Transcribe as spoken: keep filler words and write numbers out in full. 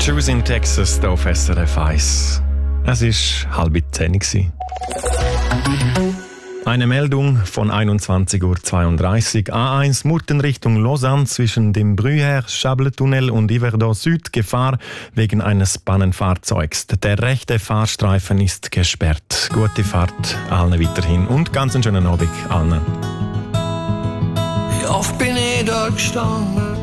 Shoes in Texas, hier auf S R F eins. Es war halb zehn. Eine Meldung von einundzwanzig Uhr zweiunddreißig. A eins Murten Richtung Lausanne zwischen dem Bruyère-Chablais-Tunnel und Yverdon Süd. Gefahr wegen eines Pannenfahrzeugs. Der rechte Fahrstreifen ist gesperrt. Gute Fahrt allen weiterhin und ganz einen schönen Abend allen. Wie oft bin ich da gestanden